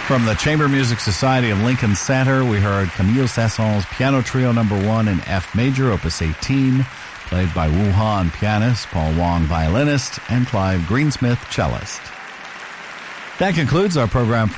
From the Chamber Music Society of Lincoln Center, we heard Camille Saint-Saëns Piano Trio No. 1 in F major, Opus 18, played by Wu Han, pianist, Paul Wong, violinist, and Clive Greensmith, cellist. That concludes our program for